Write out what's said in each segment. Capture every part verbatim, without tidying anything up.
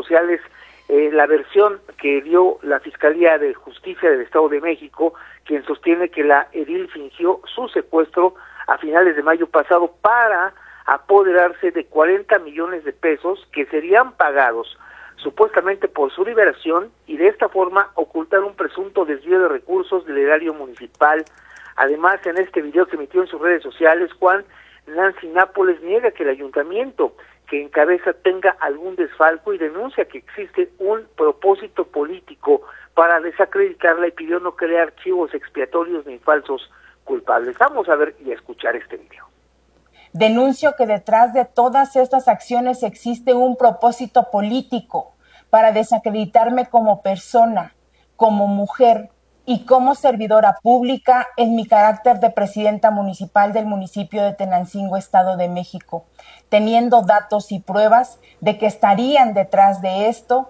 sociales eh, la versión que dio la Fiscalía de Justicia del Estado de México, quien sostiene que la edil fingió su secuestro a finales de mayo pasado para apoderarse de cuarenta millones de pesos que serían pagados supuestamente por su liberación y de esta forma ocultar un presunto desvío de recursos del erario municipal. Además, en este video que emitió en sus redes sociales, Juan, Nancy Nápoles niega que el ayuntamiento que encabeza tenga algún desfalco y denuncia que existe un propósito político para desacreditarla y pidió no crear archivos expiatorios ni falsos culpables. Vamos a ver y a escuchar este video. Denuncio que detrás de todas estas acciones existe un propósito político para desacreditarme como persona, como mujer y como servidora pública en mi carácter de presidenta municipal del municipio de Tenancingo, Estado de México, teniendo datos y pruebas de que estarían detrás de esto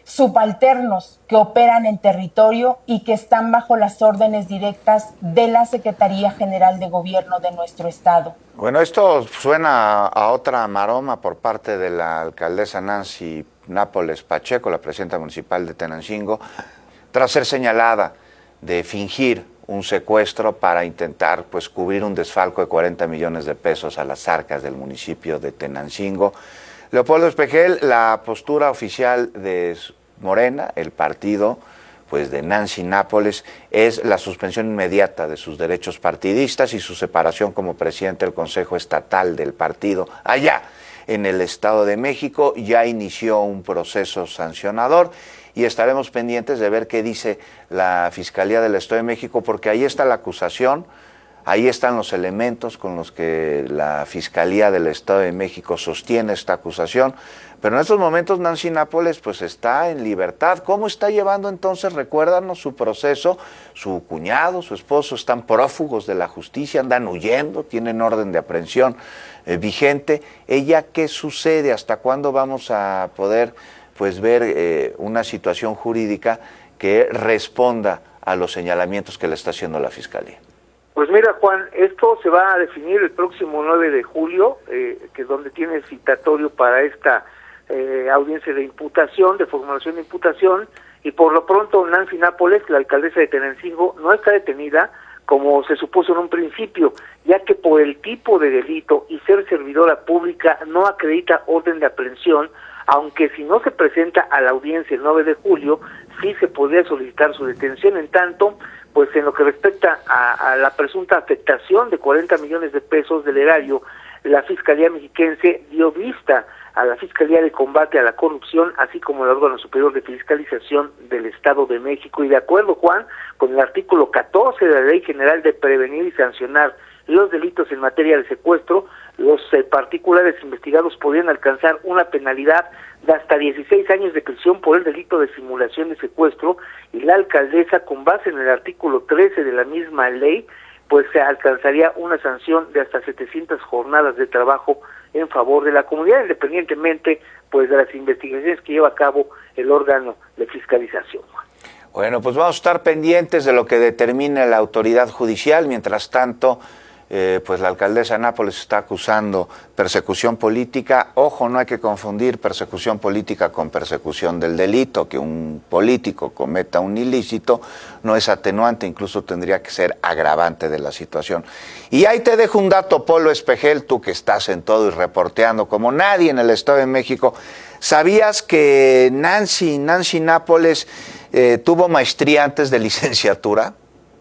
subalternos que operan en territorio y que están bajo las órdenes directas de la Secretaría General de Gobierno de nuestro estado. Bueno, esto suena a otra maroma por parte de la alcaldesa Nancy Nápoles Pacheco, la presidenta municipal de Tenancingo, tras ser señalada de fingir un secuestro para intentar pues cubrir un desfalco de cuarenta millones de pesos a las arcas del municipio de Tenancingo. Leopoldo Espejel, la postura oficial de Morena, el partido pues de Nancy Nápoles, es la suspensión inmediata de sus derechos partidistas y su separación como presidente del Consejo Estatal del partido allá en el Estado de México. Ya inició un proceso sancionador y estaremos pendientes de ver qué dice la Fiscalía del Estado de México, porque ahí está la acusación, ahí están los elementos con los que la Fiscalía del Estado de México sostiene esta acusación, pero en estos momentos Nancy Nápoles pues está en libertad. ¿Cómo está llevando entonces, recuérdanos, su proceso? Su cuñado, su esposo están prófugos de la justicia, andan huyendo, tienen orden de aprehensión eh, vigente. ¿Ella qué sucede? ¿Hasta cuándo vamos a poder pues ver eh, una situación jurídica que responda a los señalamientos que le está haciendo la Fiscalía? Pues mira, Juan, esto se va a definir el próximo nueve de julio, eh, que es donde tiene citatorio para esta eh, audiencia de imputación, de formulación de imputación, y por lo pronto Nancy Nápoles, la alcaldesa de Tenancingo, no está detenida como se supuso en un principio, ya que por el tipo de delito y ser servidora pública no acredita orden de aprehensión, aunque si no se presenta a la audiencia el nueve de julio, sí se podría solicitar su detención. En tanto, pues en lo que respecta a, a la presunta afectación de cuarenta millones de pesos del erario, la Fiscalía Mexiquense dio vista a la Fiscalía de Combate a la Corrupción, así como el órgano superior de fiscalización del Estado de México, y de acuerdo, Juan, con el artículo catorce de la Ley General de Prevenir y Sancionar los delitos en materia de secuestro, los eh, particulares investigados podrían alcanzar una penalidad de hasta dieciséis años de prisión por el delito de simulación de secuestro, y la alcaldesa, con base en el artículo trece de la misma ley, pues se alcanzaría una sanción de hasta setecientas jornadas de trabajo en favor de la comunidad, independientemente pues de las investigaciones que lleva a cabo el órgano de fiscalización. Bueno, pues vamos a estar pendientes de lo que determine la autoridad judicial. Mientras tanto, Eh, pues la alcaldesa Nápoles está acusando persecución política. Ojo, no hay que confundir persecución política con persecución del delito. Que un político cometa un ilícito no es atenuante, incluso tendría que ser agravante de la situación. Y ahí te dejo un dato, Polo Espejel, tú que estás en todo y reporteando como nadie en el Estado de México. ¿Sabías que Nancy, Nancy Nápoles eh, tuvo maestría antes de licenciatura?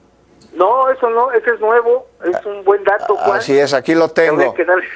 No, eso no, ese es nuevo, es un buen dato, Juan. Así es, aquí lo tengo.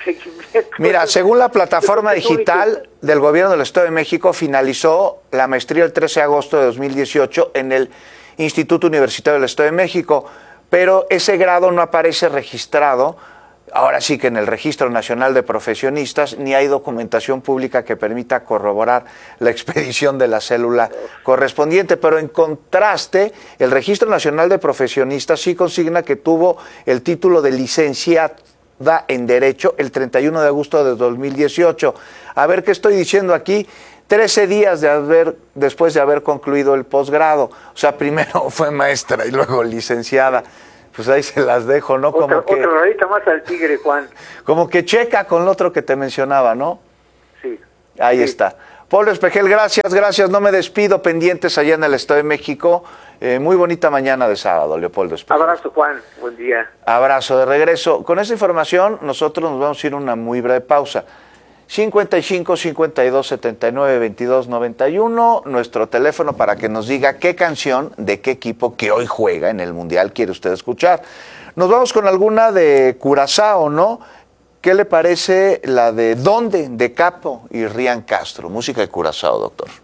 Mira, según la plataforma digital del Gobierno del Estado de México, finalizó la maestría el trece de agosto de dos mil dieciocho en el Instituto Universitario del Estado de México, pero ese grado no aparece registrado, ahora sí que en el Registro Nacional de Profesionistas, ni hay documentación pública que permita corroborar la expedición de la célula correspondiente, pero en contraste, el Registro Nacional de Profesionistas sí consigna que tuvo el título de licenciada en Derecho el treinta y uno de agosto de dos mil dieciocho. A ver qué estoy diciendo aquí. trece días de haber, después de haber concluido el posgrado. O sea, primero fue maestra y luego licenciada. Pues ahí se las dejo, ¿no? Como otra, que, otra rayita más al tigre, Juan. Como que checa con lo otro que te mencionaba, ¿no? Sí. Ahí sí. está. Paul Espejel, gracias, gracias. No me despido, pendientes allá en el Estado de México. Eh, muy bonita mañana de sábado, Leopoldo Espejel. Abrazo, Juan. Buen día. Abrazo de regreso. Con esta información, nosotros nos vamos a ir a una muy breve pausa. cincuenta y cinco, cincuenta y dos, setenta y nueve, veintidós, noventa y uno, nuestro teléfono para que nos diga qué canción de qué equipo que hoy juega en el Mundial quiere usted escuchar. Nos vamos con alguna de Curazao, ¿no? ¿Qué le parece la de ¿Dónde? De Capo y Rian Castro, música de Curazao, doctor.